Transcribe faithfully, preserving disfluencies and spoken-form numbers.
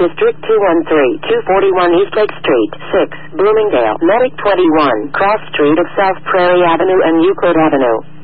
District two one three, two forty-one Eastlake Street, six, Bloomingdale, Medic twenty-one, Cross Street of South Prairie Avenue and Euclid Avenue.